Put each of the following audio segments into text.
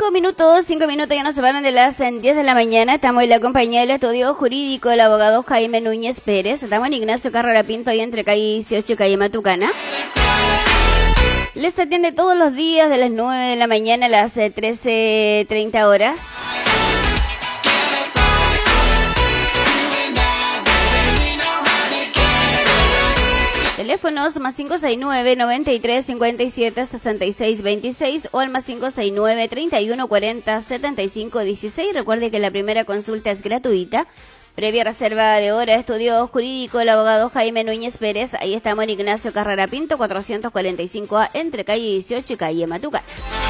5 minutos ya nos separan de las 10 de la mañana. Estamos en la compañía del estudio jurídico del abogado Jaime Núñez Pérez. Estamos en Ignacio Carrera Pinto, ahí entre calle 18 y calle Matucana. Les atiende todos los días de las 9 de la mañana a las 13:30 horas. Teléfonos más 569-93-57-66-26 o al más 569-3140-75-16. Recuerde que la primera consulta es gratuita. Previa reserva de hora, estudio jurídico, el abogado Jaime Núñez Pérez. Ahí estamos en Ignacio Carrera Pinto, 445A, entre calle 18 y calle Matucana.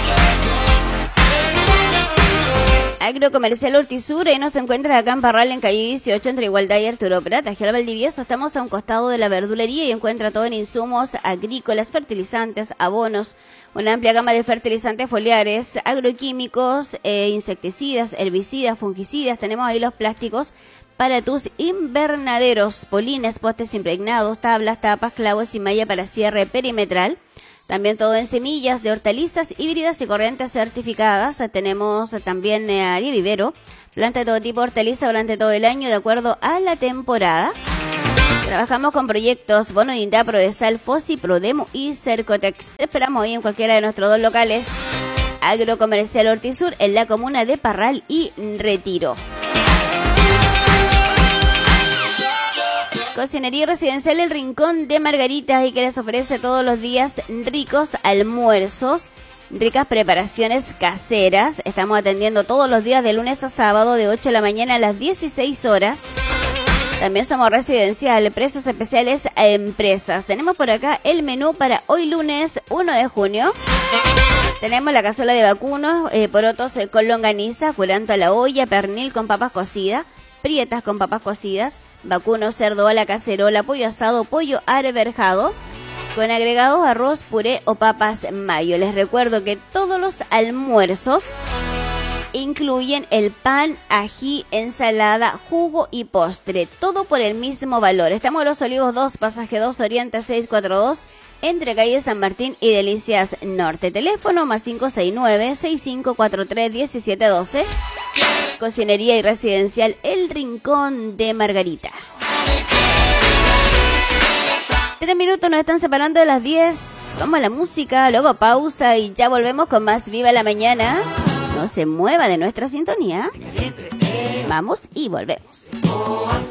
Agrocomercial Hortisur, ahí nos encuentra acá en Parral, en calle 18, entre Igualdad y Arturo Prat, Agial Valdivieso. Estamos a un costado de la verdulería y encuentra todo en insumos agrícolas, fertilizantes, abonos, una amplia gama de fertilizantes foliares, agroquímicos, insecticidas, herbicidas, fungicidas. Tenemos ahí los plásticos para tus invernaderos, polines, postes impregnados, tablas, tapas, clavos y malla para cierre perimetral. También todo en semillas de hortalizas híbridas y corrientes certificadas. Tenemos también área vivero, planta de todo tipo de hortaliza durante todo el año de acuerdo a la temporada. Trabajamos con proyectos Bono Indá, Prodesal, Fosi, Prodemo y Cercotex. Te esperamos ahí en cualquiera de nuestros dos locales. Agrocomercial Hortisur en la comuna de Parral y Retiro. Cocinería Residencial El Rincón de Margarita, y que les ofrece todos los días ricos almuerzos, ricas preparaciones caseras. Estamos atendiendo todos los días de lunes a sábado de 8 de la mañana a las 16 horas. También somos residencial, precios especiales a empresas. Tenemos por acá el menú para hoy lunes 1 de junio. Tenemos la cazuela de vacunos, porotos con longaniza, curanto a la olla, pernil con papas cocidas, prietas con papas cocidas, vacuno, cerdo a la cacerola, pollo asado, pollo arberjado, con agregados arroz, puré o papas mayo. Les recuerdo que todos los almuerzos incluyen el pan, ají, ensalada, jugo y postre, todo por el mismo valor. Estamos en Los Olivos 2, pasaje 2, Oriente 642, entre calle San Martín y Delicias Norte. Teléfono más 569-6543-1712. Cocinería y Residencial El Rincón de Margarita. 3 minutos nos están separando de las 10. Vamos a la música, luego pausa y ya volvemos con más Viva la Mañana. No se mueva de nuestra sintonía. Vamos y volvemos.